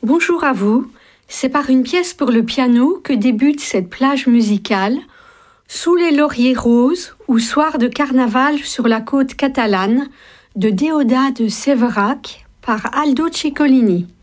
Bonjour à vous, c'est par une pièce pour le piano que débute cette plage musicale, Sous les lauriers roses ou Soir de carnaval sur la côte catalane de Déodat de Sévérac par Aldo Ciccolini.